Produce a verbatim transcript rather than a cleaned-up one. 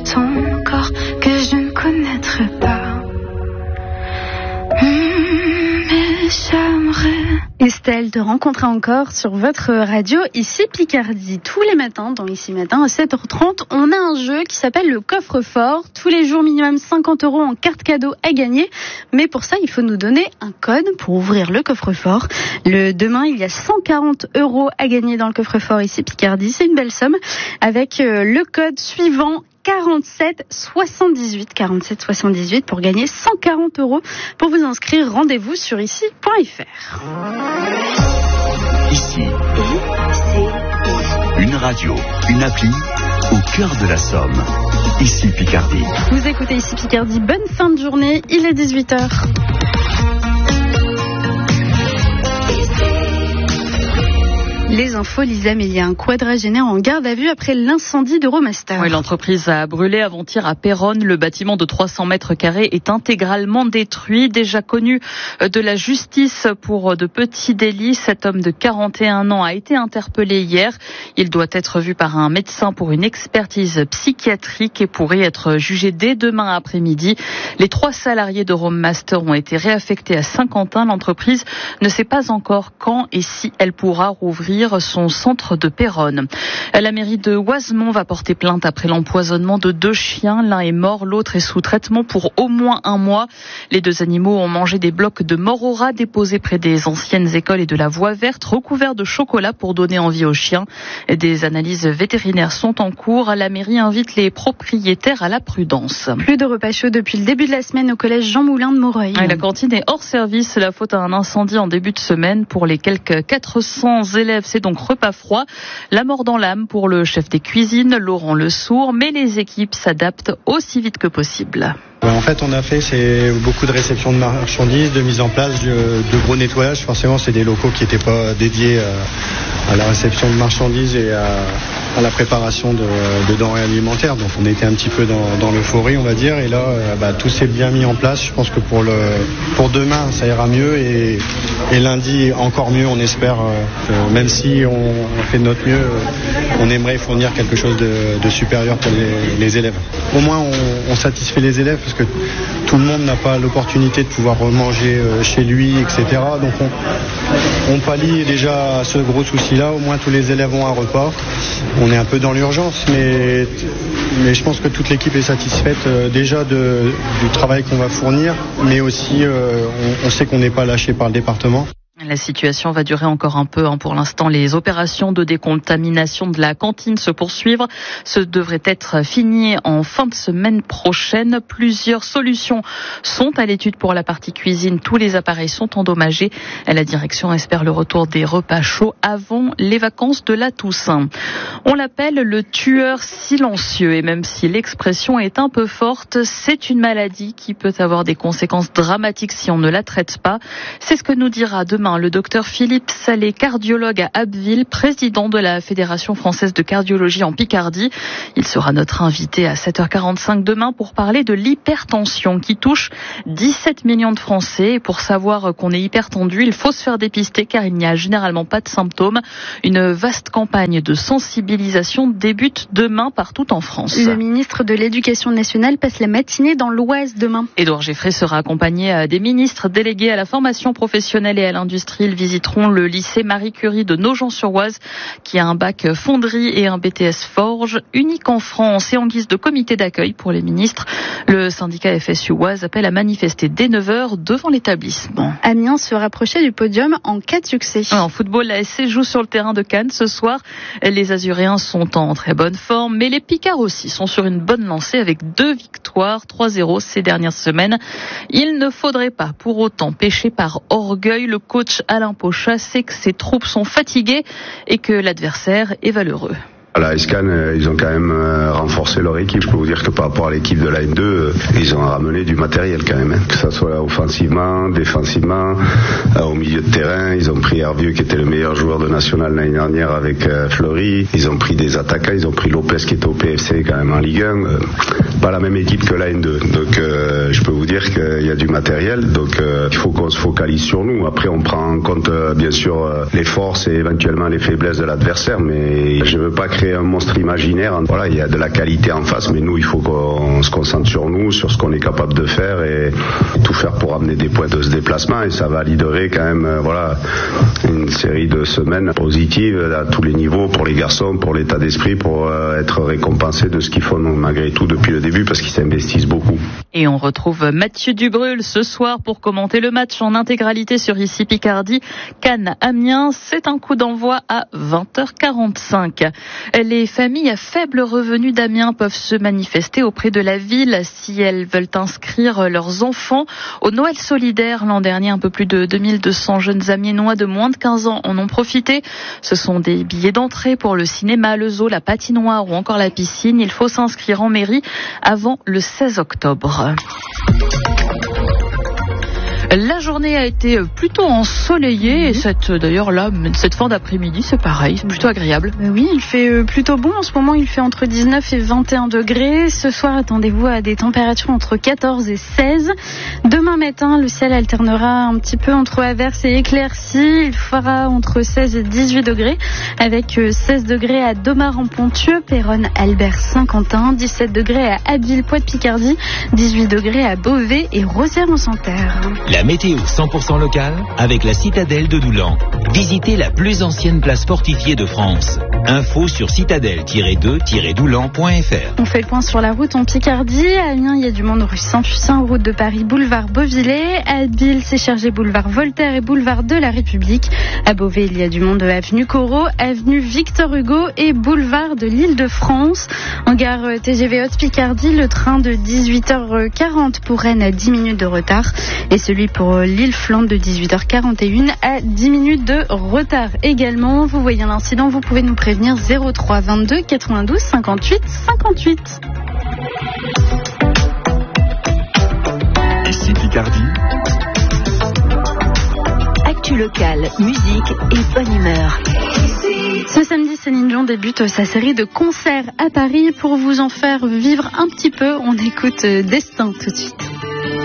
ton corps que je ne connaîtrai pas. Mmh, mais j'aimerais. Estelle de Rencontrer encore sur votre radio, ici Picardie. Tous les matins, dans Ici Matin, à sept heures trente, on a un jeu qui s'appelle le coffre-fort. Tous les jours, minimum cinquante euros en carte cadeau à gagner. Mais pour ça, il faut nous donner un code pour ouvrir le coffre-fort. Le demain, il y a cent quarante euros à gagner dans le coffre-fort ici Picardie. C'est une belle somme. Avec euh, le code suivant, quarante-sept soixante-dix-huit, quarante-sept soixante-dix-huit pour gagner cent quarante euros. Pour vous inscrire, rendez-vous sur ici point f r. Ici, une radio, une appli au cœur de la Somme. Ici Picardie. Vous écoutez Ici Picardie, bonne fin de journée, il est dix-huit heures. Les infos, Lisa, mais il y a un quadragénaire en garde à vue après l'incendie d'Euromaster. Oui, l'entreprise a brûlé avant-hier à Péronne. Le bâtiment de trois cents mètres carrés est intégralement détruit. Déjà connu de la justice pour de petits délits, cet homme de quarante et un ans a été interpellé hier. Il doit être vu par un médecin pour une expertise psychiatrique et pourrait être jugé dès demain après-midi. Les trois salariés d'Euromaster ont été réaffectés à Saint-Quentin. L'entreprise ne sait pas encore quand et si elle pourra rouvrir son centre de Péronne. La mairie de Oisemont va porter plainte après l'empoisonnement de deux chiens. L'un est mort, l'autre est sous traitement pour au moins un mois. Les deux animaux ont mangé des blocs de morora déposés près des anciennes écoles et de la voie verte, recouverts de chocolat pour donner envie aux chiens. Des analyses vétérinaires sont en cours. La mairie invite les propriétaires à la prudence. Plus de repas chauds depuis le début de la semaine au collège Jean Moulin de Moreuil. La cantine est hors service. La faute à un incendie en début de semaine. Pour les quelques quatre cents élèves, c'est donc repas froid. La mort dans l'âme pour le chef des cuisines, Laurent Le Sourd, mais les équipes s'adaptent aussi vite que possible. En fait, on a fait c'est beaucoup de réception de marchandises, de mise en place de, de gros nettoyages. Forcément, c'est des locaux qui n'étaient pas dédiés à, à la réception de marchandises et à, à la préparation de, de denrées alimentaires. Donc, on était un petit peu dans, dans l'euphorie, on va dire. Et là, bah, tout s'est bien mis en place. Je pense que pour le pour demain, ça ira mieux et, et lundi encore mieux. On espère, euh, même si on, on fait de notre mieux, on aimerait fournir quelque chose de, de supérieur pour les, les élèves. Au moins, on, on satisfait les élèves. Parce que tout le monde n'a pas l'opportunité de pouvoir manger chez lui, et cetera. Donc on, on pallie déjà à ce gros souci-là. Au moins tous les élèves ont un repas. On est un peu dans l'urgence, mais, mais je pense que toute l'équipe est satisfaite euh, déjà de, du travail qu'on va fournir, mais aussi euh, on, on sait qu'on n'est pas lâché par le département. La situation va durer encore un peu. Hein. Pour l'instant, les opérations de décontamination de la cantine se poursuivent. Ce devrait être fini en fin de semaine prochaine. Plusieurs solutions sont à l'étude pour la partie cuisine. Tous les appareils sont endommagés. La direction espère le retour des repas chauds avant les vacances de la Toussaint. On l'appelle le tueur silencieux. Et même si l'expression est un peu forte, c'est une maladie qui peut avoir des conséquences dramatiques si on ne la traite pas. C'est ce que nous dira demain le docteur Philippe Salé, cardiologue à Abbeville, président de la Fédération française de cardiologie en Picardie. Il sera notre invité à sept heures quarante-cinq demain pour parler de l'hypertension qui touche dix-sept millions de Français. Et pour savoir qu'on est hypertendu, il faut se faire dépister car il n'y a généralement pas de symptômes. Une vaste campagne de sensibilisation débute demain partout en France. Le ministre de l'Éducation nationale passe la matinée dans l'Oise demain. Édouard Geffray sera accompagné des ministres délégués à la formation professionnelle et à l'industrie. Ils visiteront le lycée Marie Curie de Nogent-sur-Oise qui a un bac fonderie et un B T S forge unique en France. Et en guise de comité d'accueil pour les ministres, le syndicat F S U Oise appelle à manifester dès neuf heures devant l'établissement. Amiens se rapprochait du podium en cas de succès. En football, la S C joue sur le terrain de Cannes ce soir. Les Azuréens sont en très bonne forme, mais les Picards aussi sont sur une bonne lancée avec deux victoires, trois zéro ces dernières semaines. Il ne faudrait pas pour autant pécher par orgueil. Le coach Alain Pochat sait que ses troupes sont fatiguées et que l'adversaire est valeureux. À la S C A N, ils ont quand même renforcé leur équipe. Je peux vous dire que par rapport à l'équipe de la N deux, ils ont ramené du matériel quand même. Que ça soit offensivement, défensivement, au milieu de terrain. Ils ont pris Hervieux qui était le meilleur joueur de national l'année dernière avec Fleury. Ils ont pris des attaquants. Ils ont pris Lopez qui était au P F C quand même en Ligue un. Pas la même équipe que la N deux. Donc euh, je peux vous dire qu'il y a du matériel. Donc euh, il faut qu'on se focalise sur nous. Après on prend en compte euh, bien sûr euh, les forces et éventuellement les faiblesses de l'adversaire. Mais je veux pas créer créer un monstre imaginaire. Voilà, il y a de la qualité en face, mais nous, il faut qu'on se concentre sur nous, sur ce qu'on est capable de faire et tout faire pour amener des points de ce déplacement. Et ça validerait quand même, euh, voilà, une série de semaines positives à tous les niveaux pour les garçons, pour l'état d'esprit, pour euh, être récompensés de ce qu'ils font malgré tout depuis le début, parce qu'ils s'investissent beaucoup. Et on retrouve Mathieu Dubrul ce soir pour commenter le match en intégralité sur Ici Picardie. Cannes-Amiens, c'est un coup d'envoi à vingt heures quarante-cinq. Les familles à faible revenu d'Amiens peuvent se manifester auprès de la ville si elles veulent inscrire leurs enfants au Noël solidaire. L'an dernier, un peu plus de deux mille deux cents jeunes amiénois de moins de quinze ans en ont profité. Ce sont des billets d'entrée pour le cinéma, le zoo, la patinoire ou encore la piscine. Il faut s'inscrire en mairie avant le seize octobre. La journée a été plutôt ensoleillée et cette, d'ailleurs là, cette fin d'après-midi, c'est pareil, c'est plutôt agréable. Oui, il fait plutôt bon. En ce moment, il fait entre dix-neuf et vingt et un degrés. Ce soir, attendez-vous à des températures entre quatorze et seize. Demain matin, le ciel alternera un petit peu entre averses et éclaircies. Il fera entre seize et dix-huit degrés avec seize degrés à Domar-en-Ponthieu, Péronne, Albert, Saint-Quentin, dix-sept degrés à Abbeville, Poix-de-Picardie, dix-huit degrés à Beauvais et Rozière-en-Santerre. La météo cent pour cent locale avec la citadelle de Doulan. Visitez la plus ancienne place fortifiée de France. Info sur citadelle tiret deux tiret doulan point f r. On fait le point sur la route en Picardie. À Amiens, il y a du monde rue Saint-Fucin, route de Paris, boulevard Beauvillé. À Abbeville, c'est chargé boulevard Voltaire et boulevard de la République. À Beauvais, il y a du monde avenue Corot, avenue Victor Hugo et boulevard de l'Île-de-France. En gare T G V Haute-Picardie, le train de dix-huit heures quarante pour Rennes a dix minutes de retard et celui pour l'île Flandre de dix-huit heures quarante et une à dix minutes de retard également. Vous voyez l'incident, vous pouvez nous prévenir zéro trois vingt-deux quatre-vingt-douze cinquante-huit cinquante-huit. Ici Picardie. Actu locale, musique et bonne humeur. Ce samedi, Céline Dion débute sa série de concerts à Paris. Pour vous en faire vivre un petit peu, on écoute Destin tout de suite.